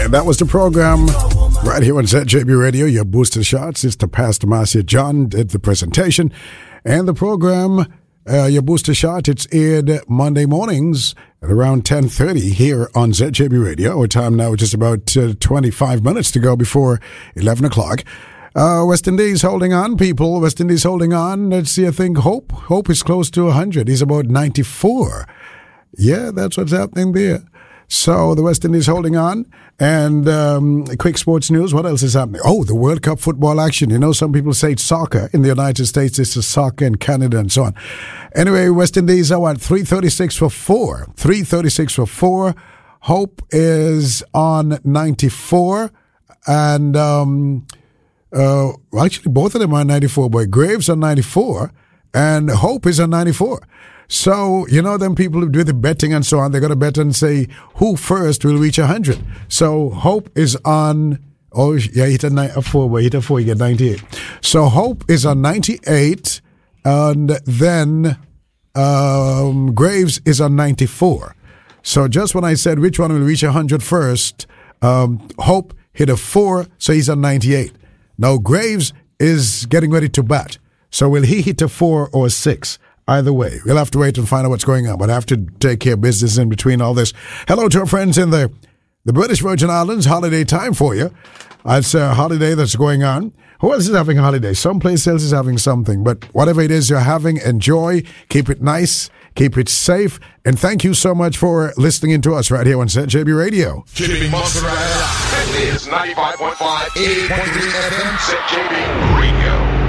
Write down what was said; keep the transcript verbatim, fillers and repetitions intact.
And that was the program right here on Z J B Radio, your booster shots. It's the Pastor Marcia John did the presentation. And the program, uh, your booster shot, it's aired Monday mornings at around ten thirty here on Z J B Radio. Our time now is just about uh, twenty-five minutes to go before eleven o'clock. Uh, West Indies holding on, people. West Indies holding on. Let's see, I think Hope. Hope is close to one hundred. He's about ninety-four. Yeah, that's what's happening there. So the West Indies holding on. And um, quick sports news. What else is happening? Oh, the World Cup football action. You know, some people say it's soccer. In the United States, it's a soccer in Canada and so on. Anyway, West Indies are at three thirty-six for four. three thirty-six for four. Hope is on ninety-four. And um, uh, actually, both of them are ninety-four. But Graves on ninety-four. And Hope is on ninety-four. So, you know, them people who do the betting and so on, they're going to bet and say who first will reach one hundred. So, Hope is on, oh, yeah, he hit a, nine, a four, but he hit a four, he get ninety-eight. So, Hope is on ninety-eight, and then um, Graves is on ninety-four. So, just when I said which one will reach one hundred first, um, Hope hit a four, so he's on ninety-eight. Now, Graves is getting ready to bat. So, will he hit a four or a six? Either way, we'll have to wait and find out what's going on, but I have to take care of business in between all this. Hello to our friends in the, the British Virgin Islands. Holiday time for you. It's a holiday that's going on. Who else is having a holiday? Someplace else is having something, but whatever it is you're having, enjoy. Keep it nice. Keep it safe. And thank you so much for listening in to us right here on Z J B Radio. Keeping Montserrat alive. This is ninety-five point five, eighty point three F M, Z J B Radio.